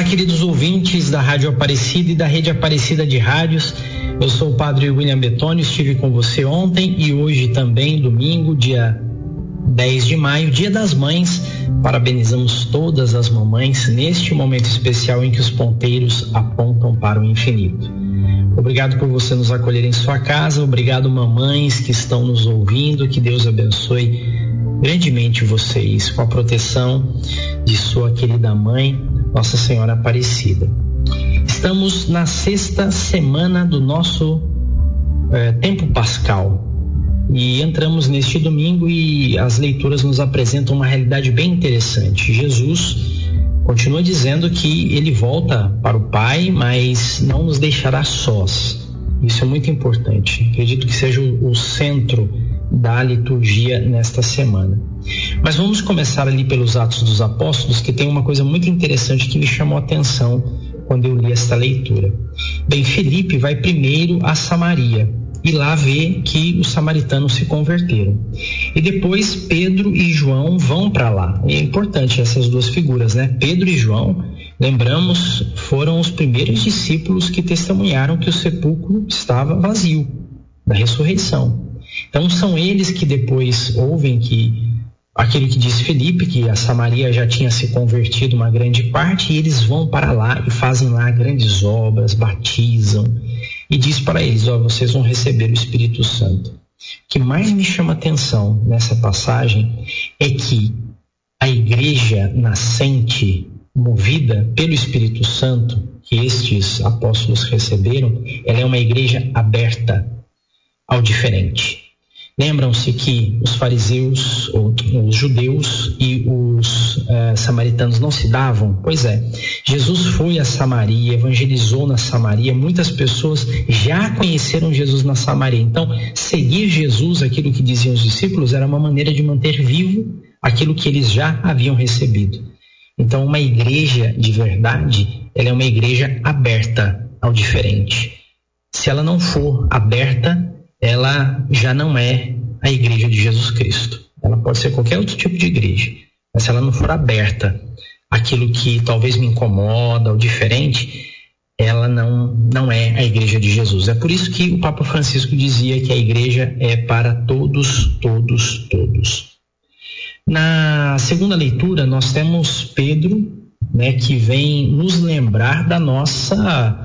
queridos ouvintes da Rádio Aparecida e da Rede Aparecida de Rádios. Eu sou o Padre William Bettoni, estive com você ontem e hoje também, domingo, dia 10 de maio, Dia das Mães. Parabenizamos todas as mamães neste momento especial em que os ponteiros apontam para o infinito. Obrigado por você nos acolher em sua casa, obrigado mamães que estão nos ouvindo, que Deus abençoe grandemente vocês com a proteção de sua querida mãe, Nossa Senhora Aparecida. Estamos na 6ª semana do nosso tempo pascal e entramos neste domingo e as leituras nos apresentam uma realidade bem interessante. Jesus continua dizendo que ele volta para o Pai, mas não nos deixará sós. Isso é muito importante. Acredito que seja o centro da liturgia nesta semana. Mas vamos começar ali pelos Atos dos Apóstolos, que tem uma coisa muito interessante que me chamou a atenção quando eu li esta leitura. Bem, Felipe vai primeiro a Samaria e lá vê que os samaritanos se converteram. E depois Pedro e João vão para lá. É importante essas duas figuras, né? Pedro e João, lembramos, foram os primeiros discípulos que testemunharam que o sepulcro estava vazio, da ressurreição. Então são eles que depois ouvem que aquilo que diz Felipe, que a Samaria já tinha se convertido uma grande parte, e eles vão para lá e fazem lá grandes obras, batizam, e diz para eles, vocês vão receber o Espírito Santo. O que mais me chama atenção nessa passagem é que a igreja nascente, movida pelo Espírito Santo, que estes apóstolos receberam, ela é uma igreja aberta ao diferente. Lembram-se que os fariseus, os judeus e os samaritanos não se davam? Pois é, Jesus foi a Samaria, evangelizou na Samaria, muitas pessoas já conheceram Jesus na Samaria. Então, seguir Jesus, aquilo que diziam os discípulos, era uma maneira de manter vivo aquilo que eles já haviam recebido. Então, uma igreja de verdade, ela é uma igreja aberta ao diferente. Se ela não for aberta, ela já não é a igreja de Jesus Cristo. Ela pode ser qualquer outro tipo de igreja, mas se ela não for aberta àquilo que talvez me incomoda, ou diferente, ela não é a igreja de Jesus. É por isso que o Papa Francisco dizia que a igreja é para todos, todos, todos. Na segunda leitura, nós temos Pedro, que vem nos lembrar da nossa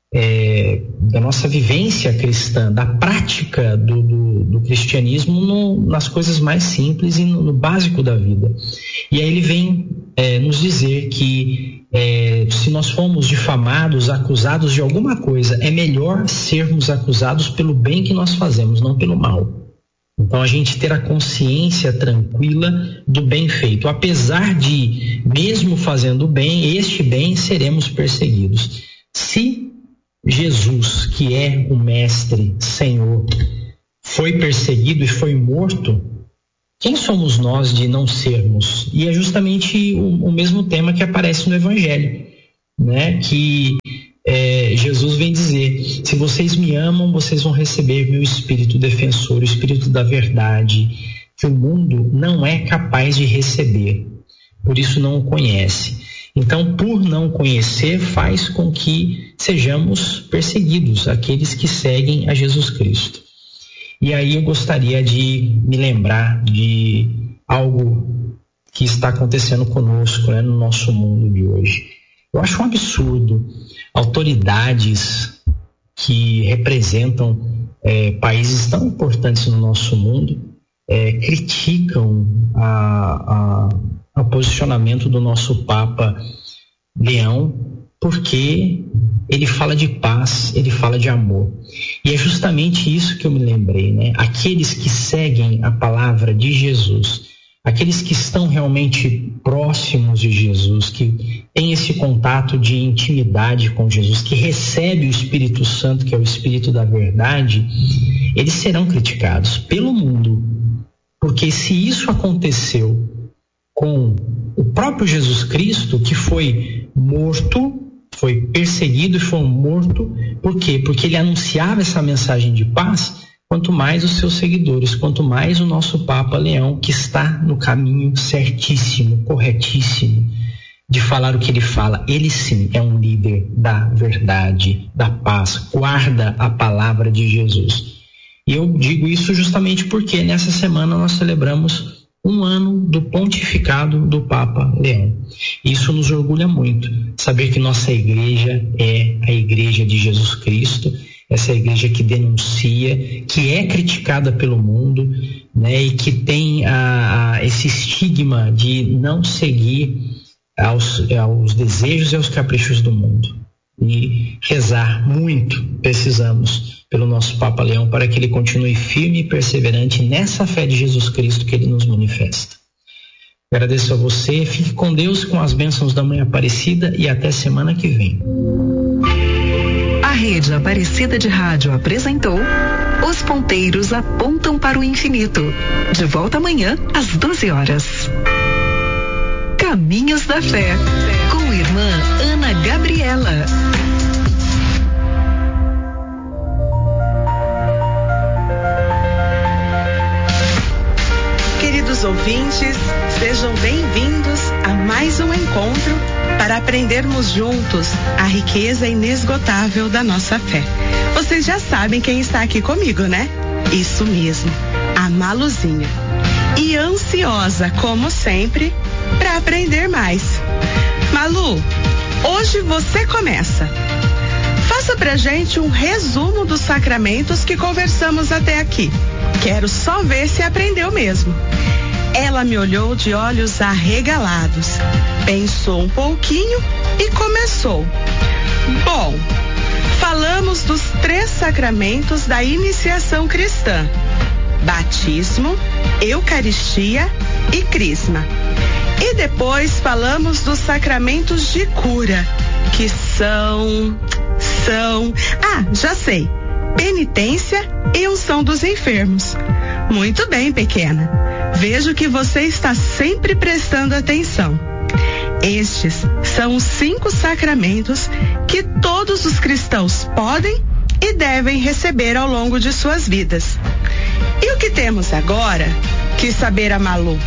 vivência cristã, da prática do cristianismo nas coisas mais simples e no básico da vida. E aí ele vem nos dizer que se nós fomos difamados, acusados de alguma coisa, é melhor sermos acusados pelo bem que nós fazemos, não pelo mal. Então a gente ter a consciência tranquila do bem feito. Apesar de, mesmo fazendo bem, este bem seremos perseguidos. Se Jesus, que é o Mestre, Senhor, foi perseguido e foi morto, quem somos nós de não sermos? E é justamente o mesmo tema que aparece no Evangelho, que Jesus vem dizer: se vocês me amam, vocês vão receber meu Espírito defensor, o Espírito da verdade, que o mundo não é capaz de receber, por isso não o conhece. Então, por não conhecer, faz com que sejamos perseguidos, aqueles que seguem a Jesus Cristo. E aí eu gostaria de me lembrar de algo que está acontecendo conosco, no nosso mundo de hoje. Eu acho um absurdo autoridades que representam países tão importantes no nosso mundo criticam o posicionamento do nosso Papa Leão, porque ele fala de paz, ele fala de amor. E é justamente isso que eu me lembrei, Aqueles que seguem a palavra de Jesus, aqueles que estão realmente próximos de Jesus, que têm esse contato de intimidade com Jesus, que recebe o Espírito Santo, que é o Espírito da verdade, eles serão criticados pelo mundo. Porque se isso aconteceu com o próprio Jesus Cristo, que foi morto, foi perseguido e foi morto, por quê? Porque ele anunciava essa mensagem de paz, quanto mais os seus seguidores, quanto mais o nosso Papa Leão, que está no caminho certíssimo, corretíssimo, de falar o que ele fala. Ele sim é um líder da verdade, da paz, guarda a palavra de Jesus. E eu digo isso justamente porque nessa semana nós celebramos 1 ano do pontificado do Papa Leão. Isso nos orgulha muito, saber que nossa igreja é a igreja de Jesus Cristo, essa igreja que denuncia, que é criticada pelo mundo, né, e que tem esse estigma de não seguir aos desejos e aos caprichos do mundo. E rezar muito, precisamos, pelo nosso Papa Leão, para que ele continue firme e perseverante nessa fé de Jesus Cristo que ele nos manifesta. Agradeço a você, fique com Deus, com as bênçãos da Mãe Aparecida e até semana que vem. A Rede Aparecida de Rádio apresentou Os Ponteiros Apontam para o Infinito. De volta amanhã, às 12 horas. Caminhos da Fé, com irmã Ana Gabriela. Queridos ouvintes, sejam bem-vindos a mais um encontro para aprendermos juntos a riqueza inesgotável da nossa fé. Vocês já sabem quem está aqui comigo, né? Isso mesmo, a Maluzinha. E ansiosa, como sempre, para aprender mais. Malu, hoje você começa. Faça pra gente um resumo dos sacramentos que conversamos até aqui. Quero só ver se aprendeu mesmo. Ela me olhou de olhos arregalados, pensou um pouquinho e começou. Bom, falamos dos 3 sacramentos da iniciação cristã: batismo, eucaristia e crisma. E depois falamos dos sacramentos de cura, que são... já sei, penitência e unção dos enfermos. Muito bem, pequena. Vejo que você está sempre prestando atenção. Estes são os 5 sacramentos que todos os cristãos podem e devem receber ao longo de suas vidas. E o que temos agora? Quis saber a Malu.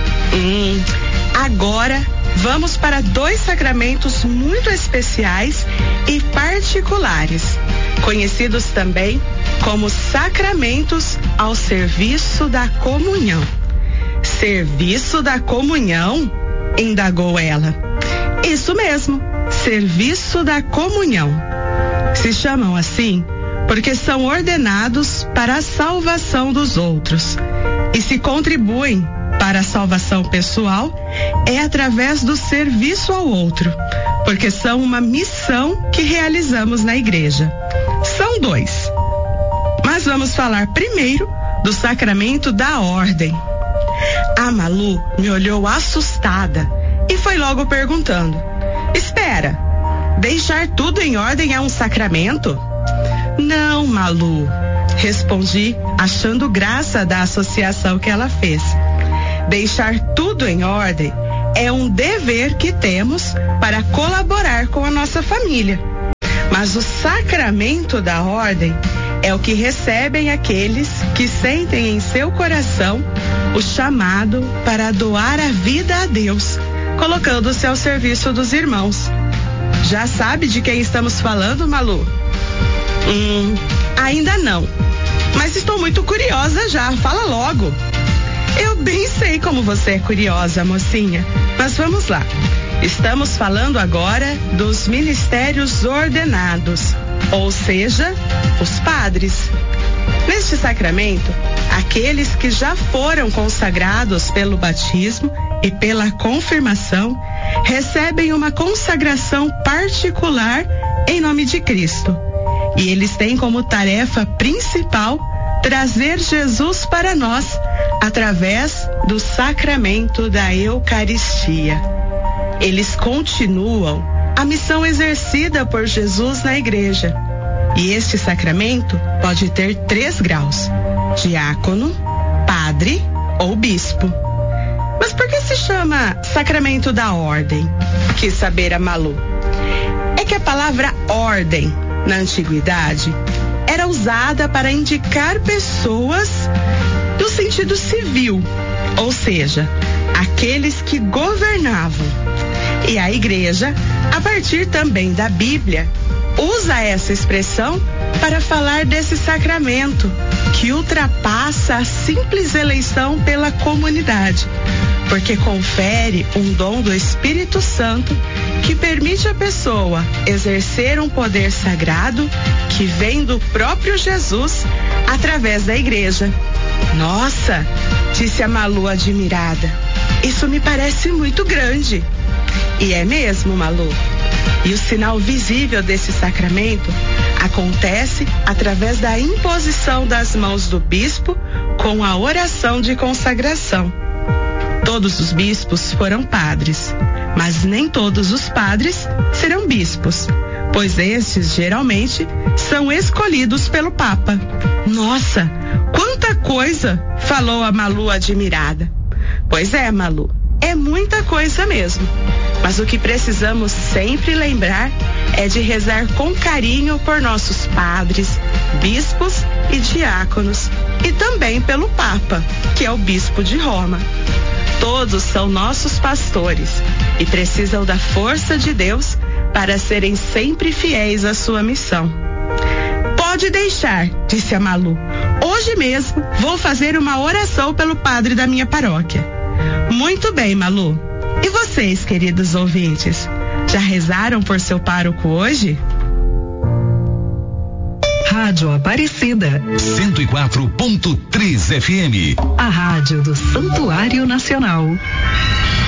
Agora vamos para 2 sacramentos muito especiais e particulares, conhecidos também como sacramentos ao serviço da comunhão. Serviço da comunhão? Indagou ela. Isso mesmo, serviço da comunhão. Se chamam assim porque são ordenados para a salvação dos outros e se contribuem para a salvação pessoal é através do serviço ao outro, porque são uma missão que realizamos na igreja. São 2. Mas vamos falar primeiro do sacramento da ordem. A Malu me olhou assustada e foi logo perguntando: espera, deixar tudo em ordem é um sacramento? Não, Malu, respondi, achando graça da associação que ela fez. Deixar tudo em ordem é um dever que temos para colaborar com a nossa família. Mas o sacramento da ordem é o que recebem aqueles que sentem em seu coração o chamado para doar a vida a Deus, colocando-se ao serviço dos irmãos. Já sabe de quem estamos falando, Malu? Ainda não, mas estou muito curiosa já, fala logo. Eu bem sei como você é curiosa, mocinha, mas vamos lá. Estamos falando agora dos ministérios ordenados, ou seja, os padres. Neste sacramento, aqueles que já foram consagrados pelo batismo e pela confirmação recebem uma consagração particular em nome de Cristo. E eles têm como tarefa principal trazer Jesus para nós através do sacramento da Eucaristia. Eles continuam a missão exercida por Jesus na igreja. E este sacramento pode ter 3 graus: diácono, padre ou bispo. Mas por que se chama sacramento da ordem? Quis saber a Malu. É que a palavra ordem, na antiguidade, era usada para indicar pessoas do sentido civil, ou seja, aqueles que governavam. E a igreja, a partir também da Bíblia, usa essa expressão para falar desse sacramento que ultrapassa a simples eleição pela comunidade, porque confere um dom do Espírito Santo que permite à pessoa exercer um poder sagrado que vem do próprio Jesus através da igreja. Nossa, disse a Malu admirada, isso me parece muito grande. E é mesmo, Malu. E o sinal visível desse sacramento acontece através da imposição das mãos do bispo com a oração de consagração. Todos os bispos foram padres, mas nem todos os padres serão bispos, pois estes geralmente são escolhidos pelo Papa. Nossa, quanta coisa! Falou a Malu admirada. Pois é, Malu, é muita coisa mesmo. Mas o que precisamos sempre lembrar é de rezar com carinho por nossos padres, bispos e diáconos, e também pelo Papa, que é o bispo de Roma. Todos são nossos pastores e precisam da força de Deus para serem sempre fiéis à sua missão. Pode deixar, disse a Malu. Hoje mesmo vou fazer uma oração pelo padre da minha paróquia. Muito bem, Malu. E vocês, queridos ouvintes, já rezaram por seu pároco hoje? Rádio Aparecida 104.3 FM. A rádio do Santuário Nacional.